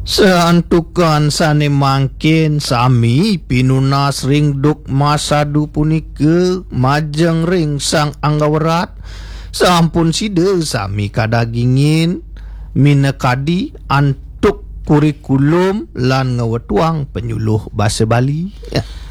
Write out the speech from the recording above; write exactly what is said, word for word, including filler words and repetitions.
Seantukan sane mangkin sami pinunas ring duk masadu punike majeng ring sang anggawerat sampun side sami kadagingin minekadi antuk kurikulum lan ngewetuang penyuluh basa Bali.